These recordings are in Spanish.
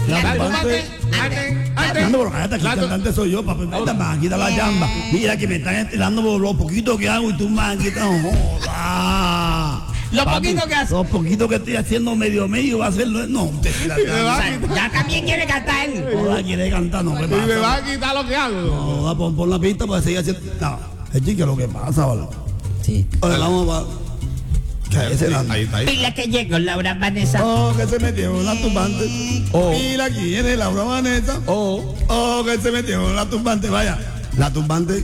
La tumbante. Ando por acá, aquí el cantante soy yo, papá. Me han quitado la llamba. Mira que me están estirando por lo poquito que hago y tú me han quitado. Joda. Lo poquito que hace. Lo poquito que estoy haciendo medio va a ser. No, te Ya también quiere cantar él. Joda, quiere cantar, no. Y me va a quitar lo que hago. Joda, pon la pista para seguir haciendo. No, es que lo que pasa, ¿vale? Sí. Oye, vamos a. Ahí está. Pila que llegó Laura Vanessa. Oh, que se metió en la tumbante. Mira aquí viene Laura Vanessa. Oh, que se metió en la tumbante. Vaya, la tumbante.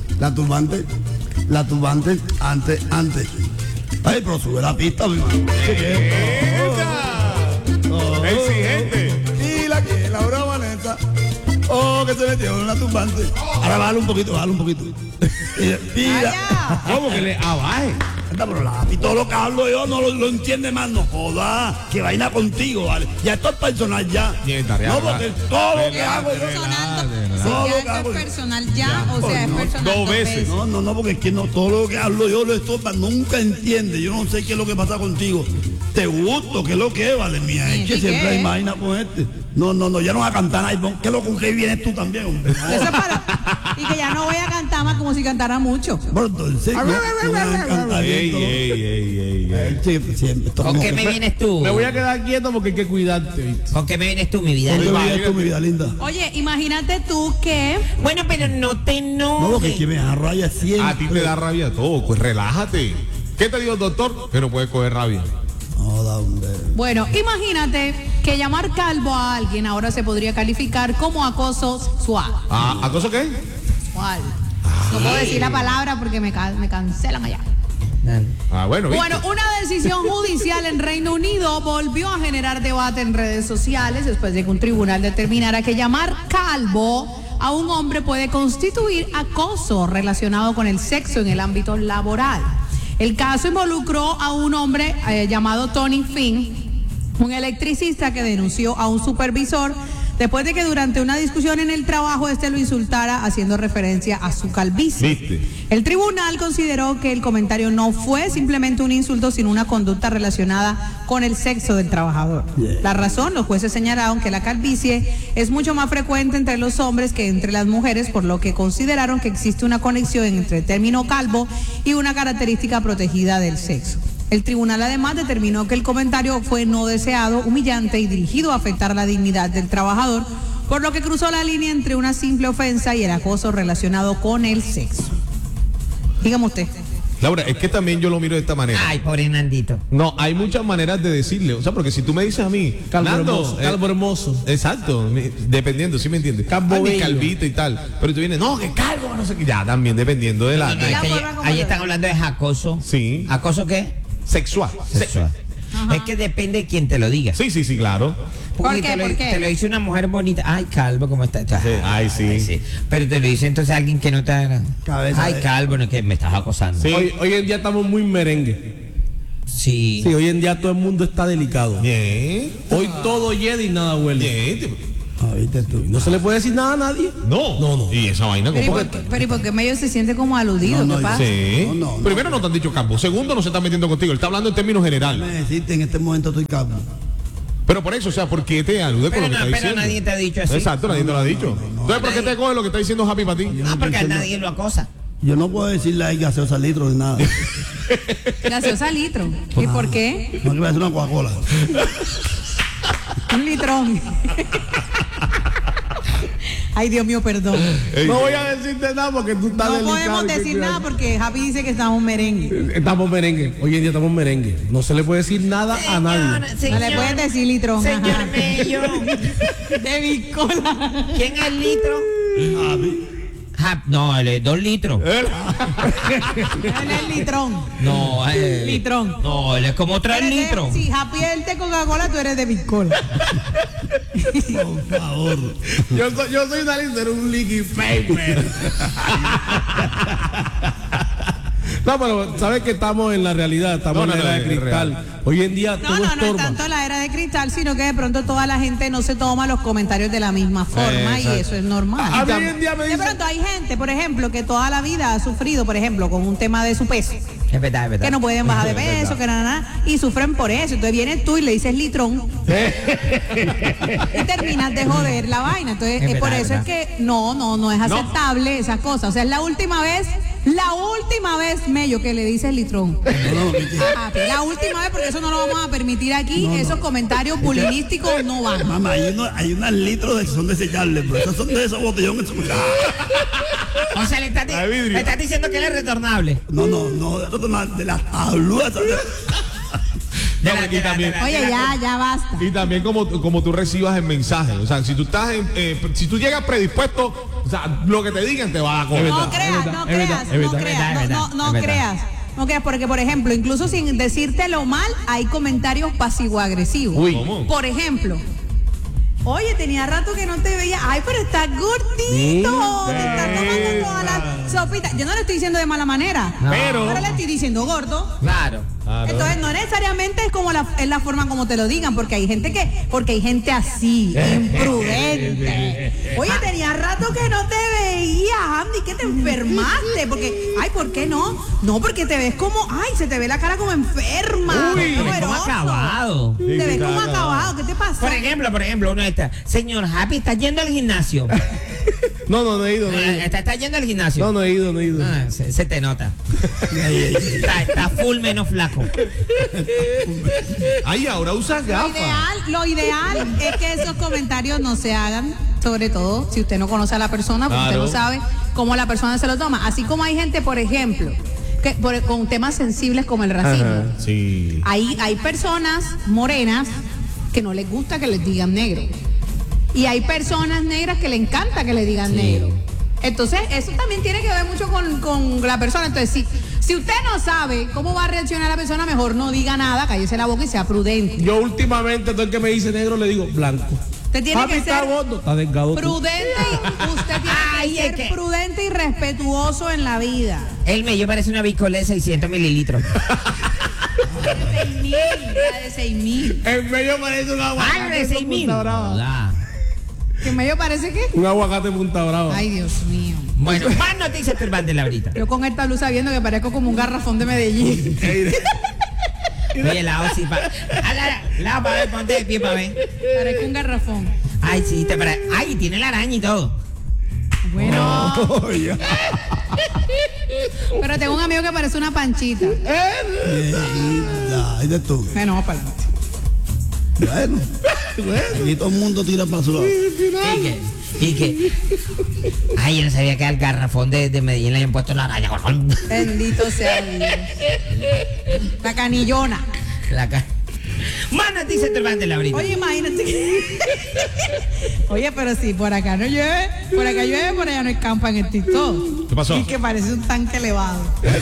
Antes. Ay, pero sube la pista, mi hermano. Exigente. Mira aquí viene Laura Vanessa. Oh, que se metió en la tumbante. Ahora bájale un poquito. Mira. ¿Cómo que le abaje? Anda, pero y todo lo que hablo yo no lo entiende más, no joda, que vaina contigo, ¿vale? Ya esto es personal ya. No, porque todo lo que hago yo. Todo lo que hago ¿Es personal ya o sea es personal dos veces? No, porque es que no, todo lo que hablo yo lo estorba, nunca entiende. Yo no sé qué es lo que pasa contigo. Te gusto, qué es lo que es, vale, mía. Es que siempre hay vaina con este. No, ya no vas a cantar ahí. ¿Qué es lo con que vienes tú también, hombre? Eso es para... Y que ya no voy a cantar más como si cantara mucho. Bueno, entonces, no vas a cantar bien. ¿Con qué me vienes tú? Me voy a quedar quieto porque hay que cuidarte. ¿Con qué me vienes tú, mi vida? ¿Qué vienes tú, mi vida linda? Oye, imagínate tú que... Bueno, pero no te No, porque es que me da rabia siempre. A ti te da rabia todo, pues relájate. ¿Qué te dijo el doctor? Que no puedes coger rabia. Joda, hombre. Bueno, imagínate que llamar calvo a alguien ahora se podría calificar como acoso sexual. ¿Acoso qué? Sexual. No puedo decir la palabra porque me cancelan allá. Bueno, Bueno, una decisión judicial en Reino Unido volvió a generar debate en redes sociales después de que un tribunal determinara que llamar calvo a un hombre puede constituir acoso relacionado con el sexo en el ámbito laboral. El caso involucró a un hombre llamado Tony Finn, un electricista que denunció a un supervisor después de que durante una discusión en el trabajo este lo insultara haciendo referencia a su calvicie. ¿Viste? El tribunal consideró que el comentario no fue simplemente un insulto, sino una conducta relacionada con el sexo del trabajador. La razón, los jueces señalaron que la calvicie es mucho más frecuente entre los hombres que entre las mujeres, por lo que consideraron que existe una conexión entre el término calvo y una característica protegida del sexo. El tribunal además determinó que el comentario fue no deseado, humillante y dirigido a afectar la dignidad del trabajador, por lo que cruzó la línea entre una simple ofensa y el acoso relacionado con el sexo. Dígame usted. Laura, es que también yo lo miro de esta manera. Ay, pobre Nandito. No, hay muchas maneras de decirle. O sea, porque si tú me dices a mí, Nando, Calvo hermoso. Exacto, dependiendo, ¿sí me entiendes? Calvo mi bello. calvito y tal. Pero tú vienes, no, que calvo, no sé qué. Ya, también dependiendo de la. No, es que ahí están hablando de acoso. Sí. ¿Acoso qué? Sexual. Sexual. Es que depende de quién te lo diga. Sí, claro. Porque ¿Por qué? ¿Por qué? te lo dice una mujer bonita. Ay, calvo, ¿cómo está? Ay, sí. Pero te lo dice entonces alguien que no te haga. Cabeza Ay, de- calvo, no es que me estás acosando. Sí. Hoy en día estamos muy merengue. Sí. Sí, hoy en día todo el mundo está delicado. Bien. Hoy todo hiede y nada huele. Bien. Oíste tú. No se le puede decir nada a nadie. No. Y esa vaina, Pero ¿cómo? ¿y por qué medio se siente como aludido? ¿Qué pasa? Sí. No. Primero no te han dicho calvo. Segundo, no se está metiendo contigo. Él está hablando en términos generales. Me deciste en este momento estoy calvo. Pero por eso, o sea, ¿por qué te alude con lo que está Pero diciendo? nadie te ha dicho así. Exacto, nadie te lo ha dicho. Entonces, ¿por qué te coge lo que está diciendo Happy para ti? Ah, porque a nadie lo acosa. Yo no puedo decirle ahí gaseosa litro ni nada. Gaseosa litro. ¿Y por qué? No, que me hace una Coca-Cola. Un litrón. Ay, Dios mío, perdón. No voy a decirte nada porque tú estás No delicado. podemos y que decir cuidado. nada porque Javi dice que estamos merengue. Estamos merengue. Hoy en día estamos merengue. No se le puede decir nada a nadie. No le puedes decir litrón. Señor ajá. Mello. De bicola. ¿Quién es el litro? No, él es 2 litros. Él es litrón. No, Litrón. No, él es como 3 Eres de- litros. Si Javi es de Coca-Cola, tú eres de bicola. Por favor. Yo soy una lista, un liquid paper. No, pero sabes que estamos en la realidad, estamos No, en la era no, de es cristal. real. Hoy en día No, todo no es estorba. tanto la era de de cristal, sino que de pronto toda la gente no se toma los comentarios de la misma forma y eso es normal. A mí hoy en día me De dicen, pronto hay gente, por ejemplo, que toda la vida ha sufrido, por ejemplo, con un tema de su peso. Es verdad, es verdad. Que no pueden bajar de peso, que nada, y sufren por eso. Entonces vienes tú y le dices litrón y terminas de joder la vaina. Entonces, Es por verdad, eso es es que no es aceptable esas cosas. O sea, es la última vez, Mello, que le dices litrón. La última vez, porque eso no lo vamos a permitir aquí. Esos comentarios bullyísticos no van. Mamá, hay unos litros que son desechables, pero esos son de esos botellones. O sea, le estás diciendo que él es retornable. No, de las tabluas. Y también, Oye, ya basta. y también como tú recibas el mensaje. O sea, si tú estás si tú llegas predispuesto, o sea, lo que te digan te va a comer. No creas, porque por ejemplo, incluso sin decírtelo mal, hay comentarios pasivo-agresivos. Uy, ¿cómo? Por ejemplo, oye, tenía rato que no te veía. Ay, pero estás gordito. Te estás tomando toda la sopita. Yo no le estoy diciendo de mala manera, No. Pero le estoy diciendo gordo. Claro. Entonces no necesariamente es como es la forma como te lo digan, porque hay gente así, imprudente. Oye, tenía rato que no te veía, Andy, que te enfermaste, porque, ay, ¿por qué no? No, porque te ves como, ay, se te ve la cara como enferma. Uy, como como eroso. acabado. Te ves como acabado, ¿qué te pasa? Por ejemplo, uno está, señor Happy, ¿estás yendo al gimnasio? no he ido. ¿Estás yendo al gimnasio? No he ido. Ah, se te nota. Está full menos flaco. ay, ahora usas gafas. Lo ideal es que esos comentarios no se hagan, sobre todo si usted no conoce a la persona, porque usted no sabe cómo la persona se lo toma. Así como hay gente, por ejemplo, con temas sensibles como el racismo. Sí. Hay personas morenas que no les gusta que les digan negro. Y hay personas negras que le encanta que le digan negro. Entonces, eso también tiene que ver mucho con la persona. Entonces, si usted no sabe cómo va a reaccionar la persona, mejor no diga nada, cállese la boca y sea prudente. Yo últimamente, todo el que me dice negro, le digo blanco. Usted tiene Papi, que está ser gordo, está delgado. prudente y usted tiene que ser prudente y respetuoso en la vida. El mello parece una bicola de 600 mililitros. La de 6.000. En medio parece un aguacate. ¡Ay, de 6.000! Punta Brava. ¿Que en medio parece qué? Un aguacate Punta Brava. Ay, Dios mío. Bueno, más noticias turbantes, Laurita. Yo con esta blusa viendo que parezco como un garrafón de Medellín. Oye, Lao, sí, Lao, para ver, ponte de pie para ver. Parezco un garrafón. Ay, sí, ay, tiene la araña y todo. Bueno, Oye, pero tengo un amigo que parece una panchita. ahí de tú. Bueno, para adelante. Bueno, aquí todo el mundo tira para su lado. ¿Y qué? Ay, yo no sabía que al garrafón de Medellín le habían puesto la araña. Bendito sea Dios. La canillona. Más noticias turbantes, Laurita. Oye, imagínate que... Oye, pero si por acá no llueve, por acá llueve, por allá no hay campa en el TikTok. ¿Qué pasó? Y que parece un tanque elevado.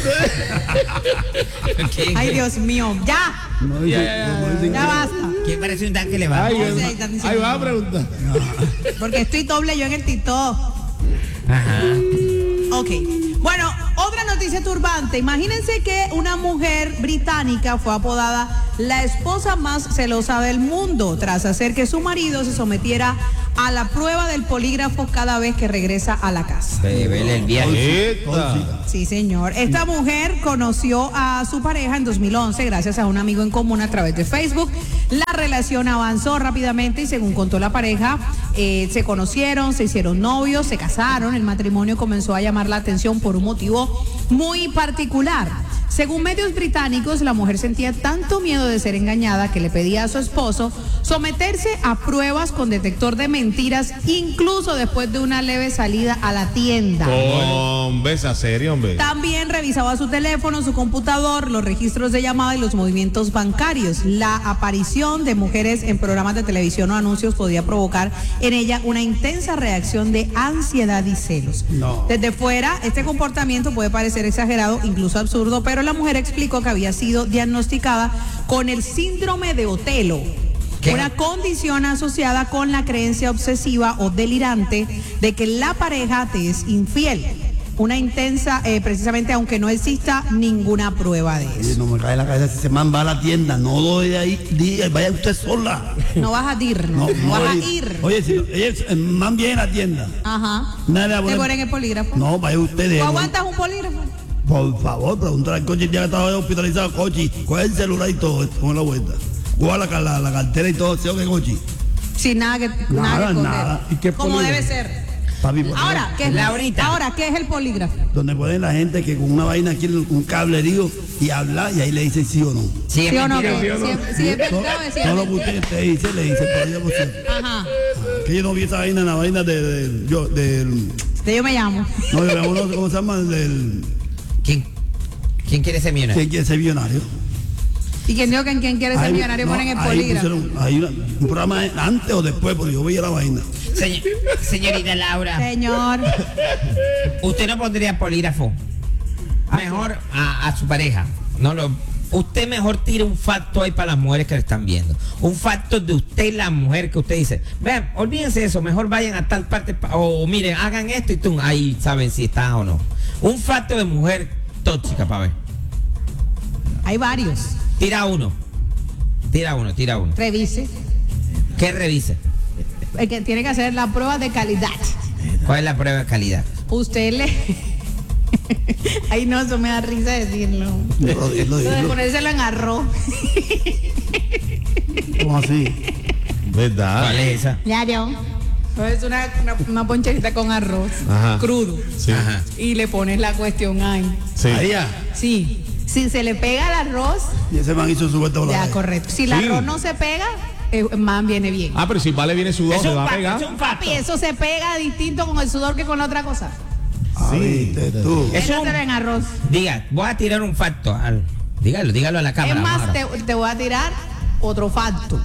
¿Qué? Ay, Dios mío, ya basta. ¿Quién parece un tanque elevado? Ay, O sea, están diciendo- ahí va a preguntar. Porque estoy doble yo en el TikTok. Ajá. Ok. Bueno, otra noticia turbante. Imagínense que una mujer británica fue apodada la esposa más celosa del mundo tras hacer que su marido se sometiera a la prueba del polígrafo cada vez que regresa a la casa. Vele el viaje. Eta. Sí, señor. Esta mujer conoció a su pareja en 2011 gracias a un amigo en común a través de Facebook. La relación avanzó rápidamente y según contó la pareja, se conocieron, se hicieron novios, se casaron. El matrimonio comenzó a llamar la atención por un motivo muy particular. Según medios británicos, la mujer sentía tanto miedo de ser engañada que le pedía a su esposo someterse a pruebas con detector de mentiras, incluso después de una leve salida a la tienda. Hombre, esa serie, hombre. También revisaba su teléfono, su computador, los registros de llamada y los movimientos bancarios. La aparición de mujeres en programas de televisión o anuncios podía provocar en ella una intensa reacción de ansiedad y celos. No. Desde fuera, este comportamiento puede parecer exagerado, incluso absurdo, pero la mujer explicó que había sido diagnosticada con el síndrome de Otelo. ¿Qué? Una condición asociada con la creencia obsesiva o delirante de que la pareja te es infiel. una intensa, precisamente aunque no exista ninguna prueba de Oye, eso. no me cae en la cabeza, si ese man va a la tienda, no doy de ahí, vaya usted sola. No vas a ir, no vas a ir. Oye, si el man viene a la tienda, Ajá. nadie le va a ¿Te poner- ponen el polígrafo? No, vaya usted de ¿Tú aguantas un polígrafo? Por favor, pregúntale al coche, ya que estaba hospitalizado, coche, coge el celular y todo, con la vuelta. Coge la cartera y todo, ¿sí o qué, coche? Sin nada que Nada, esconder. nada. ¿Y qué Como polígrafo? debe ser. Papi, pues, Ahora, ¿qué es el polígrafo? donde pueden la gente que con una vaina aquí, un cablerío y habla y ahí le dicen sí o no. Sí, es ¿Sí o no? mentira. Si es verdad o es Todo lo que cierto. usted te dice, le dice por ahí por cierto. Ajá. Que yo no vi esa vaina en la vaina del Yo me llamo. no, yo ¿cómo se llama? Del ¿Quién quiere ser millonario? ¿quién quiere ser millonario? ¿Y quién dijo que en quién quiere ser Ahí- millonario no, ponen el ahí polígrafo? pusieron- ahí un programa antes o después, porque yo veía la vaina. Señorita Laura, Señor. usted no pondría polígrafo. Mejor a su pareja. Usted mejor tire un facto ahí para las mujeres que le están viendo. Un facto de usted y la mujer que usted dice. Vean, olvídense de eso. Mejor vayan a tal parte. O miren, hagan esto y tú. Ahí saben si están o no. Un facto de mujer tóxica para ver. Hay varios. Tira uno. Revise. ¿Qué revise? El que tiene que hacer la prueba de calidad. ¿Cuál es la prueba de calidad? Usted le. Ay, no, eso me da risa decirlo. Lo Lo de digo. ponérselo en arroz. ¿Cómo así? ¿Verdad? ¿Cuál es esa? Ya yo. Es una poncherita con arroz Ajá. crudo. Sí. Ajá. Y le pones la cuestión ahí. Sí. Ahí ya. Sí. Si se le pega el arroz, Y ese man hizo su vuelta por la ya calle. correcto. Si el Sí. arroz no se pega, el man viene bien. Ah, pero si Vale viene sudado, Es se un va a facto, pegar. es un facto. Y eso se pega distinto con el sudor que con la otra cosa. Ah, Sí. viste tú. Es un- Métaselo en arroz. Diga, voy a tirar un facto. Dígalo a la cámara. Es más, vamos a ver. te voy a tirar otro facto.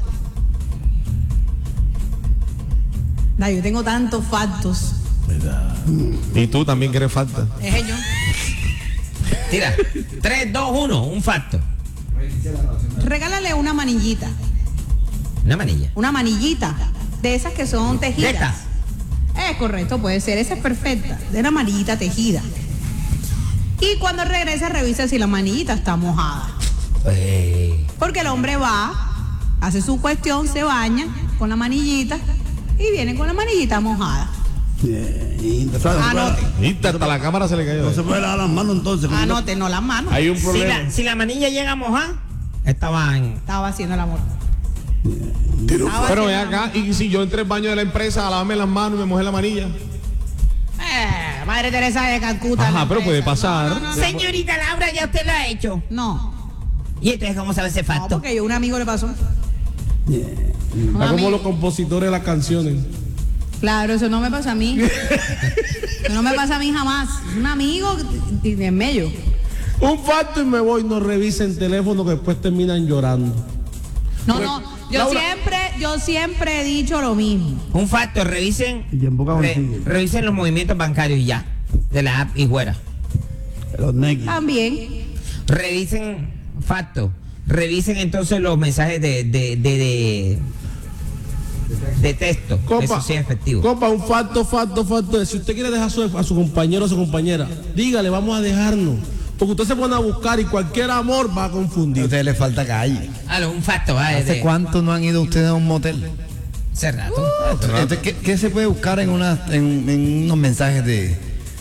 Nah, yo tengo tantos factos. Y tú también quieres falta. Es yo. Tira. 3, 2, 1. Un facto. Regálale una manillita. Una manilla. Una manillita. De esas que son tejidas. ¿Esta? Es correcto, puede ser. Esa es perfecta. De una manillita tejida. Y cuando regrese, revisa si la manillita está mojada. Porque el hombre va, hace su cuestión, se baña con la manillita y viene con la manillita mojada. Bien, ¿sabes? Anote. Y hasta la cámara se le cayó. No se puede lavar las manos entonces. porque Anote, no las manos. Hay un problema. Si la manilla llega a mojar, estaba en. Estaba haciendo el amor. Pero ve acá, y si yo entré al baño de la empresa a lavarme las manos y me mojé la manilla. Madre Teresa de Calcuta. Ajá, la pero puede empresa. pasar. No, Señorita Laura, ya usted lo ha hecho. no. ¿Y entonces cómo sabe ese No, facto? porque a un amigo le pasó. Un Está como amigo. los compositores de las canciones. Claro, eso no me pasa a mí. Eso no me pasa a mí jamás. Un amigo de medio. Un facto y me voy, no revisen teléfono que después terminan llorando. No, Pues, no. Laura- Yo siempre he dicho lo mismo. Un facto, revisen. Y en boca consigue. Revisen los movimientos bancarios y ya. De la app y fuera. Los nequis. También. Revisen facto. Revisen entonces los mensajes de texto. Eso sí es efectivo. Compa, un facto. Si usted quiere dejar a su compañero o a su compañera, dígale, vamos a dejarnos. Porque usted se pone a buscar y cualquier amor va a A confundir. ustedes les falta calle. Un facto, va. ¿Hace cuánto no han ido ustedes a un motel? Hace rato. Entonces, ¿qué se puede buscar en unos mensajes de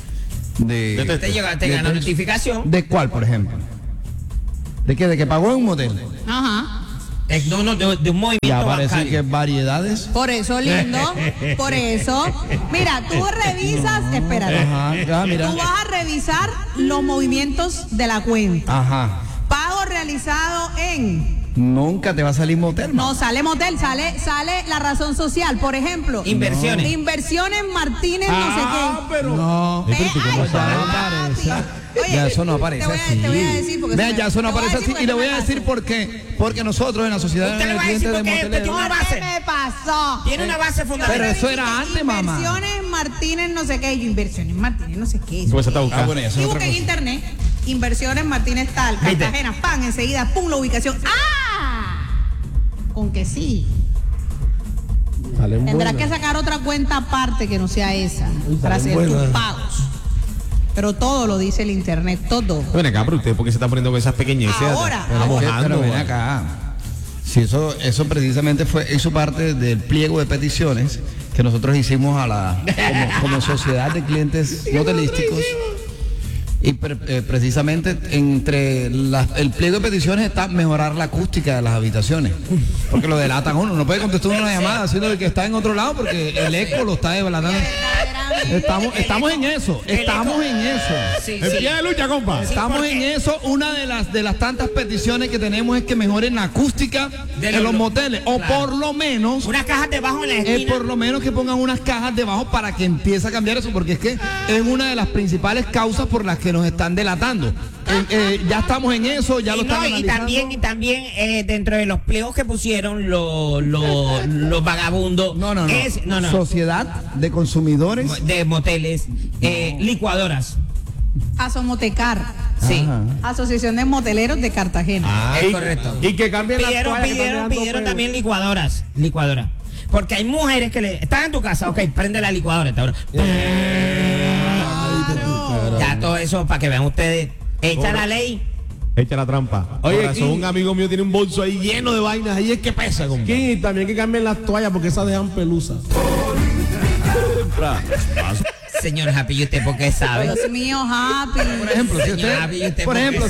Te llega la notificación. ¿De cuál, por ejemplo? ¿De qué? ¿De que pagó en un motel? Ajá. No, de un movimiento Ya aparece bancario. que variedades. Por eso, lindo. Por eso. Mira, tú revisas. Espérate. Ajá, ya, mira. Tú vas a revisar los movimientos de la cuenta. Ajá. Pago realizado en. Nunca te va a salir motel, No sale motel, sale la razón social. Por ejemplo, Inversiones. Inversiones Martínez, no sé qué. pero No. Ay, Ya no papi. aparece. Oye, Ya eso no aparece así. te voy a decir porque Vea, se me- ya eso no te voy a aparece decir así. Y le voy a porque decir me por qué. Porque nosotros en la sociedad Usted le va a decir independiente de porque moteleros. tiene una pasó. base. ¿Qué me pasó? Tiene una base fundamental. Pero eso era antes, mamá. Inversiones Martínez, no sé qué. Inversiones Martínez, no sé qué. Pues se está Ah, buscando. bueno, ya eso Y es otra busca en cosa. internet. Inversiones Martínez tal, Cartagena, pan, enseguida, pum, la ubicación. ¡Ah! Con que sí. Salen Tendrás buenas. que sacar otra cuenta aparte que no sea esa para salen hacer tus buenas. pagos. Pero todo lo dice el internet, todo. Ven acá, pero usted, ¿por qué se está poniendo con esas pequeñeces? Ahora. Está mojando, Pero ven güey. acá. Si eso precisamente hizo parte del pliego de peticiones que nosotros hicimos como sociedad de clientes motelísticos. Y precisamente entre el pliego de peticiones está mejorar la acústica de las habitaciones. Porque lo delatan uno. No puede contestar una llamada haciendo que está en otro lado porque el eco lo está delatando. Estamos en eso. Estamos en eso. Sí, En sí. pie de lucha, compa. Estamos en eso. Una de las tantas peticiones que tenemos es que mejoren la acústica De en los los- moteles. O claro. por lo menos, Unas cajas debajo en la es esquina. por lo menos que pongan unas cajas debajo para que empiece a cambiar eso. Porque es que es una de las principales causas por las que nos están delatando. Ya estamos en eso, ya lo Y, no, estamos y también dentro de los pliegos que pusieron los vagabundos. No. No. Sociedad de consumidores. De moteles, licuadoras. Asomotecar, Sí. Ajá. Asociación de Moteleros de Cartagena. Es correcto. Y que cambien las toallas que están dejando Pidieron pelo. también licuadoras. Porque hay mujeres que están en tu casa, ok, prende la licuadora esta hora. Ya todo eso para que vean ustedes. Echa la ley. Echa la trampa. Oye, Oye, razón, y- un amigo mío tiene un bolso ahí lleno de vainas. Ahí es que pesa, compa. Y también que cambien las toallas porque esas dejan pelusa. Señor Happy, ¿y usted por qué sabe? Dios mío, Happy. Por ejemplo, si Señora, ¿y usted por por qué? ejemplo,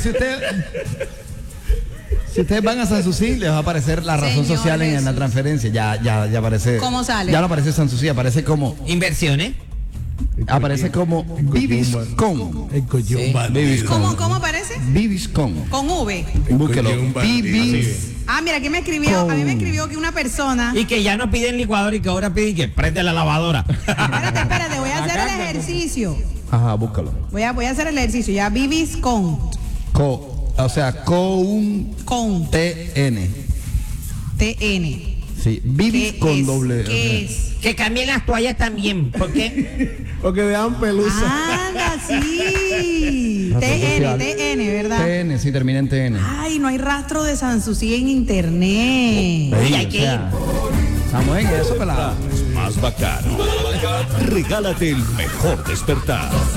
si ustedes van a Sanssouci, les va a aparecer la razón Señores. social en la transferencia. Ya aparece. ¿Cómo sale? Ya no aparece Sanssouci, aparece como Inversiones. Viviscon. El collón Viviscon. ¿Cómo parece? Viviscon. Con V. Búsquelo. Vivis. Ah, mira, aquí me escribió, a mí me escribió que una persona. Y que ya no piden licuadora y que ahora piden que prende la lavadora. Espérate, voy a hacer el ejercicio. Ajá, búscalo. Voy a hacer el ejercicio, ya Vivis con O sea, con TN. Sí, Vivis ¿Qué con es? doble. ¿Qué es? Que cambien las toallas también. ¿Por qué? Porque dejan pelusa. Anda, sí. Razón social. TN, ¿verdad? TN, sí, termina en TN. Ay, no hay rastro de Sanssouci en internet. Y hay que ir. Estamos en eso, pelado. Más bacano. Regálate el mejor despertar.